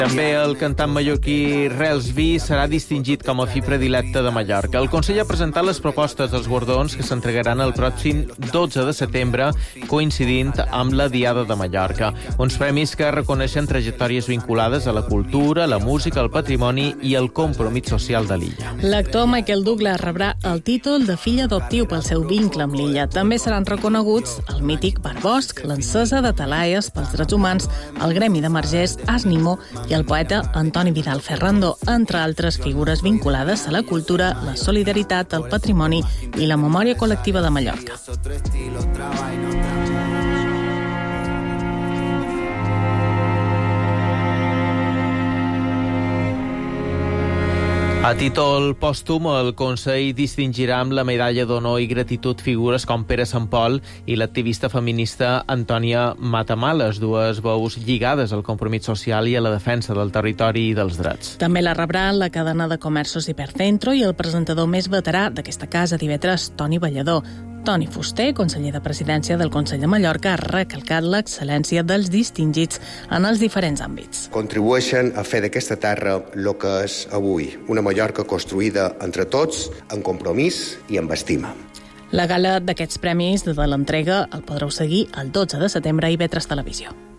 També el cantant mallorquí Rels Vi serà distingit com a fi predilecte de Mallorca. El Consell ha presentat les propostes dels guardons que s'entregaran el pròxim 12 de setembre, coincidint amb la Diada de Mallorca. Uns premis que reconeixen trajectòries vinculades a la cultura, la música, el patrimoni i el compromís social de l'illa. L'actor Michael Douglas rebrà el títol de fill adoptiu pel seu vincle amb l'illa. També seran reconeguts el mític Barbosc, l'encesa de Talaies pels drets humans, el gremi de Margers, Asnimo i el poeta Antoni Vidal Ferrando, entre altres figures vinculades a la cultura, la solidaritat, el patrimoni i la memòria col·lectiva de Mallorca. A títol pòstum, el Consell distingirà amb la medalla d'honor i gratitud figures com Pere Sant Pol i l'activista feminista Antònia Matamala, dues veus lligades al compromís social i a la defensa del territori i dels drets. També la rebrà la cadena de comerços Hipercentro i el presentador més veterà d'aquesta casa d'IV3, Toni Ballador. Toni Fuster, conseller de Presidència del Consell de Mallorca, ha recalcat l'excel·lència dels distingits en els diferents àmbits. Contribueixen a fer d'aquesta terra el que és avui, una Mallorca construïda entre tots, en compromís i amb estima. La gala d'aquests premis de l'entrega el podreu seguir el 12 de setembre a IV3 Televisió.